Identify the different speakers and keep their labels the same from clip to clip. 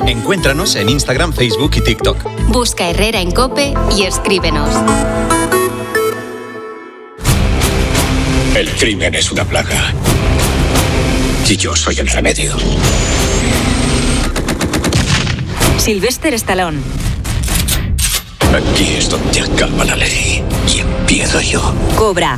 Speaker 1: Encuéntranos en Instagram, Facebook y TikTok.
Speaker 2: Busca Herrera en COPE y escríbenos.
Speaker 3: El crimen es una plaga. Y yo soy el remedio.
Speaker 4: Sylvester Stallone.
Speaker 3: Aquí es donde acaba la ley y empiezo yo.
Speaker 4: Cobra.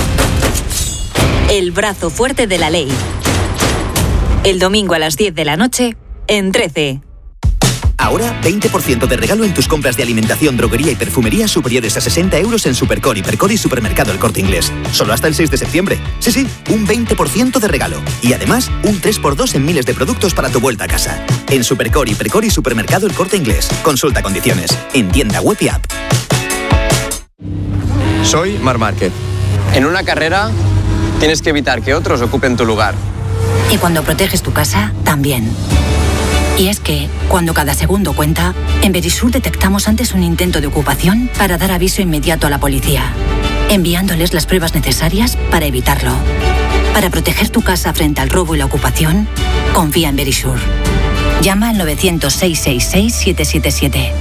Speaker 4: El brazo fuerte de la ley. El domingo a las 10 de la noche en 13.
Speaker 5: Ahora, 20% de regalo en tus compras de alimentación, droguería y perfumería superiores a 60 euros en Supercore, Hipercore y Supermercado El Corte Inglés. Solo hasta el 6 de septiembre. Sí, un 20% de regalo. Y además, un 3x2 en miles de productos para tu vuelta a casa. En Supercore, Hipercore y Supermercado El Corte Inglés. Consulta condiciones. En tienda web y app.
Speaker 6: Soy Marc Márquez. En una carrera, tienes que evitar que otros ocupen tu lugar.
Speaker 7: Y cuando proteges tu casa, también. Y es que, cuando cada segundo cuenta, en Verisur detectamos antes un intento de ocupación para dar aviso inmediato a la policía, enviándoles las pruebas necesarias para evitarlo. Para proteger tu casa frente al robo y la ocupación, confía en Verisur. Llama al 900-666-777.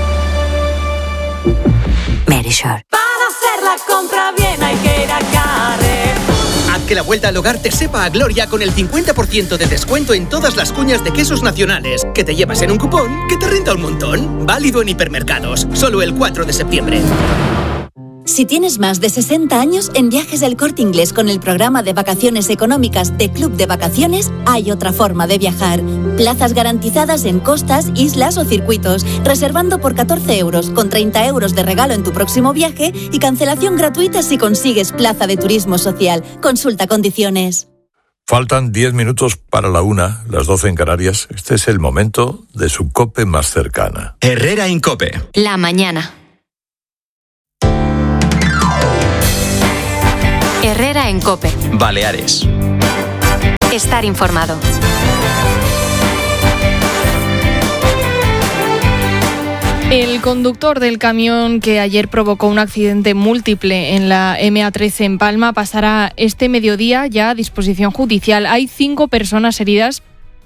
Speaker 7: Verisur.
Speaker 8: Para hacer la compra bien hay que ir a Carrefour.
Speaker 9: Haz que la vuelta al hogar te sepa a gloria con el 50% de descuento en todas las cuñas de quesos nacionales, que te llevas en un cupón que te renta un montón. Válido en hipermercados, solo el 4 de septiembre.
Speaker 10: Si tienes más de 60 años, en Viajes El Corte Inglés con el programa de vacaciones económicas de Club de Vacaciones, hay otra forma de viajar. Plazas garantizadas en costas, islas o circuitos, reservando por 14 euros, con 30 euros de regalo en tu próximo viaje y cancelación gratuita si consigues plaza de turismo social. Consulta condiciones.
Speaker 11: Faltan 10 minutos para la 1, las 12 en Canarias. Este es el momento de su COPE más cercana.
Speaker 1: Herrera en COPE.
Speaker 2: La mañana. Herrera en COPE.
Speaker 1: Baleares.
Speaker 2: Estar informado.
Speaker 12: El conductor del camión que ayer provocó un accidente múltiple en la MA13 en Palma pasará este mediodía ya a disposición judicial. Hay 5 personas heridas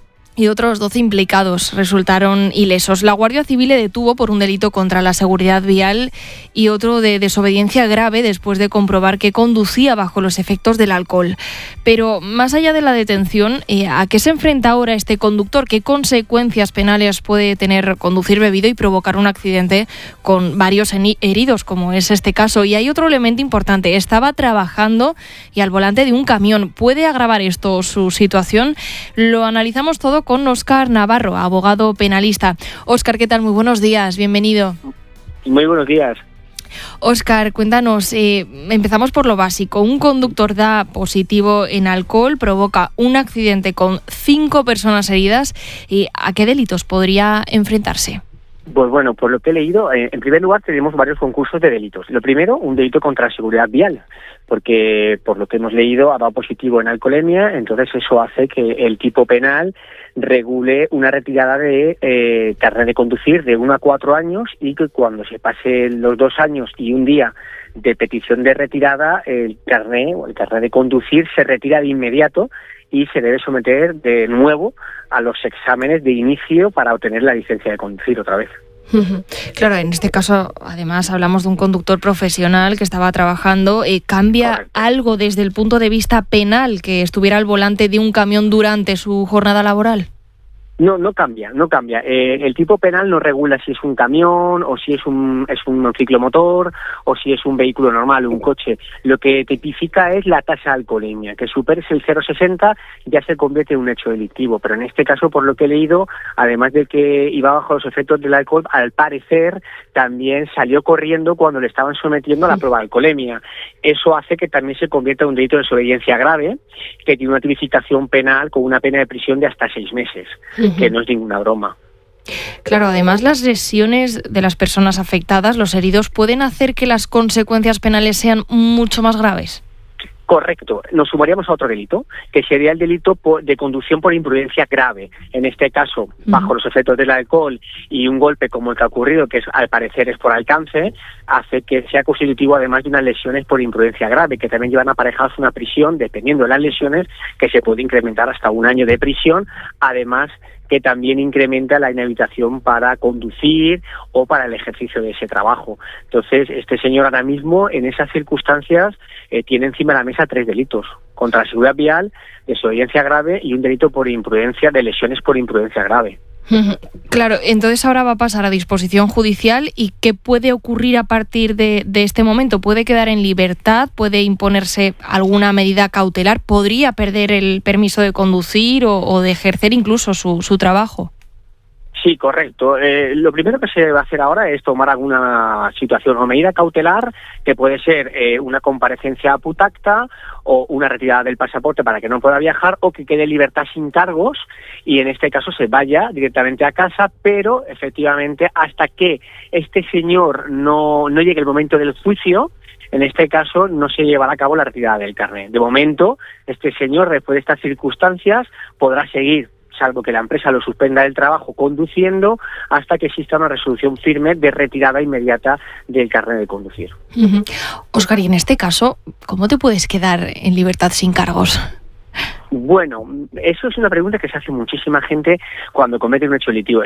Speaker 12: y otros 12 implicados resultaron ilesos. La Guardia Civil le detuvo por un delito contra la seguridad vial y otro de desobediencia grave después de comprobar que conducía bajo los efectos del alcohol. Pero más allá de la detención, ¿a qué se enfrenta ahora este conductor? ¿Qué consecuencias penales puede tener conducir bebido y provocar un accidente con varios heridos, como es este caso? Y hay otro elemento importante. Estaba trabajando y al volante de un camión. ¿Puede agravar esto su situación? Lo analizamos todo con Óscar Navarro, abogado penalista. Óscar, ¿qué tal? Muy buenos días, bienvenido.
Speaker 13: Muy buenos días.
Speaker 12: Óscar, cuéntanos, empezamos por lo básico. Un conductor da positivo en alcohol, provoca un accidente con 5 personas heridas. ¿A qué delitos podría enfrentarse?
Speaker 13: Pues bueno, por lo que he leído, en primer lugar tenemos varios concursos de delitos. Lo primero, un delito contra la seguridad vial, porque por lo que hemos leído ha dado positivo en alcoholemia, entonces eso hace que el tipo penal regule una retirada de carnet de conducir de 1 a 4 años y que cuando se pase los 2 años y un día de petición de retirada, el carnet de conducir se retira de inmediato y se debe someter de nuevo a los exámenes de inicio para obtener la licencia de conducir otra vez.
Speaker 12: Claro, en este caso, además, hablamos de un conductor profesional que estaba trabajando. ¿Cambia
Speaker 13: Correcto.
Speaker 12: algo desde el punto de vista penal que estuviera al volante de un camión durante su jornada laboral?
Speaker 13: No cambia. El tipo penal no regula si es un camión o si es un ciclomotor o si es un vehículo normal, un coche. Lo que tipifica es la tasa de alcoholemia, que superes el 0,60 ya se convierte en un hecho delictivo. Pero en este caso, por lo que he leído, además de que iba bajo los efectos del alcohol, al parecer también salió corriendo cuando le estaban sometiendo a la prueba de alcoholemia. Eso hace que también se convierta en un delito de desobediencia grave, que tiene una tipificación penal con una pena de prisión de hasta 6 meses. Que no es ninguna broma.
Speaker 12: Claro, además las lesiones de las personas afectadas, los heridos, ¿pueden hacer que las consecuencias penales sean mucho más graves?
Speaker 13: Correcto. Nos sumaríamos a otro delito, que sería el delito de conducción por imprudencia grave. En este caso, bajo los efectos del alcohol y un golpe como el que ha ocurrido, que al parecer es por alcance, hace que sea constitutivo además de unas lesiones por imprudencia grave, que también llevan aparejadas una prisión, dependiendo de las lesiones, que se puede incrementar hasta 1 año de prisión, además que también incrementa la inhabilitación para conducir o para el ejercicio de ese trabajo. Entonces, este señor ahora mismo, en esas circunstancias, tiene encima de la mesa 3 delitos: contra la seguridad vial, desobediencia grave y un delito por imprudencia, de lesiones por imprudencia grave.
Speaker 12: Claro, entonces ahora va a pasar a disposición judicial. ¿Y qué puede ocurrir a partir de este momento? ¿Puede quedar en libertad? ¿Puede imponerse alguna medida cautelar? ¿Podría perder el permiso de conducir o de ejercer incluso su trabajo?
Speaker 13: Sí, correcto. Lo primero que se va a hacer ahora es tomar alguna situación o medida cautelar, que puede ser una comparecencia a putacta o una retirada del pasaporte para que no pueda viajar, o que quede en libertad sin cargos y en este caso se vaya directamente a casa, pero efectivamente hasta que este señor no llegue el momento del juicio, en este caso no se llevará a cabo la retirada del carnet. De momento, este señor, después de estas circunstancias, podrá seguir, salvo que la empresa lo suspenda del trabajo, conduciendo hasta que exista una resolución firme de retirada inmediata del carnet de conducir.
Speaker 12: Óscar, y en este caso, ¿cómo te puedes quedar en libertad sin cargos?
Speaker 13: Bueno, eso es una pregunta que se hace muchísima gente cuando comete un hecho delictivo.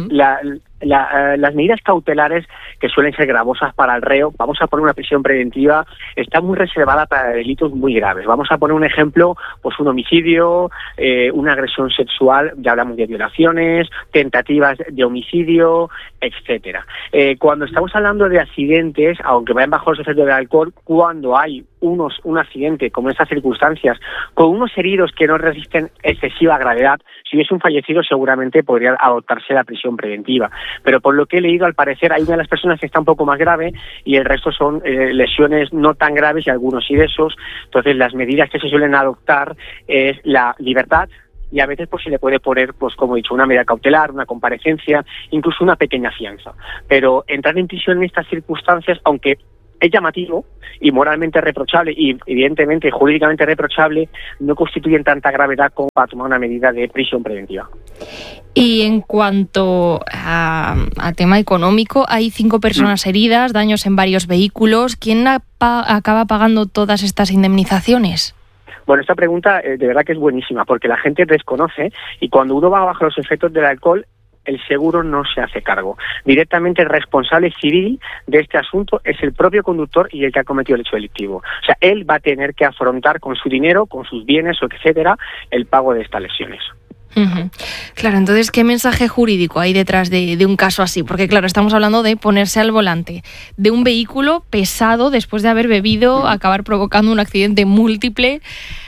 Speaker 13: Las medidas cautelares, que suelen ser gravosas para el reo, vamos a poner una prisión preventiva, está muy reservada para delitos muy graves. Vamos a poner un ejemplo, pues un homicidio, una agresión sexual, ya hablamos de violaciones, tentativas de homicidio, etcétera. Cuando estamos hablando de accidentes, aunque vayan bajo los efectos del alcohol, cuando hay un accidente como en estas circunstancias, con unos heridos que no resisten excesiva gravedad, si hubiese un fallecido seguramente podría adoptarse la prisión preventiva. Pero por lo que he leído, al parecer hay una de las personas que está un poco más grave y el resto son lesiones no tan graves y algunos sí de esos. Entonces las medidas que se suelen adoptar es la libertad, y a veces pues se le puede poner, pues como he dicho, una medida cautelar, una comparecencia, incluso una pequeña fianza. Pero entrar en prisión en estas circunstancias, aunque es llamativo y moralmente reprochable y evidentemente jurídicamente reprochable, no constituyen tanta gravedad como para tomar una medida de prisión preventiva.
Speaker 12: Y en cuanto a tema económico, hay 5 personas heridas, daños en varios vehículos. ¿Quién acaba pagando todas estas indemnizaciones?
Speaker 13: Bueno, esta pregunta de verdad que es buenísima, porque la gente desconoce, y cuando uno va bajo los efectos del alcohol, el seguro no se hace cargo. Directamente el responsable civil de este asunto es el propio conductor y el que ha cometido el hecho delictivo. O sea, él va a tener que afrontar con su dinero, con sus bienes, etcétera, el pago de estas lesiones.
Speaker 12: Claro, entonces, ¿qué mensaje jurídico hay detrás de un caso así? Porque, claro, estamos hablando de ponerse al volante de un vehículo pesado después de haber bebido, acabar provocando un accidente múltiple.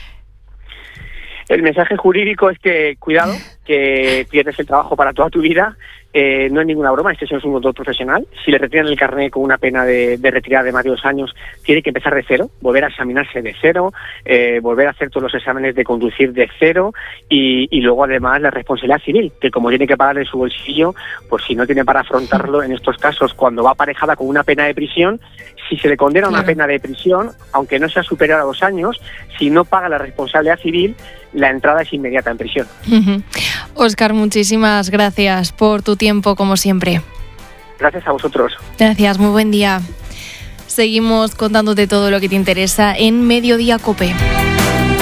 Speaker 13: El mensaje jurídico es que, cuidado, que pierdes el trabajo para toda tu vida. No es ninguna broma, este señor es un conductor profesional. Si le retiran el carnet con una pena de retirada de más de 2 años, tiene que empezar de cero, volver a examinarse de cero, volver a hacer todos los exámenes de conducir de cero y luego además la responsabilidad civil, que como tiene que pagar de su bolsillo, pues si no tiene para afrontarlo en estos casos, cuando va aparejada con una pena de prisión, si se le condena una pena de prisión, aunque no sea superior a 2 años, si no paga la responsabilidad civil, la entrada es inmediata en prisión.
Speaker 12: Óscar, muchísimas gracias por tu tiempo, como siempre.
Speaker 13: Gracias a vosotros.
Speaker 12: Gracias, muy buen día. Seguimos contándote todo lo que te interesa en Mediodía COPE.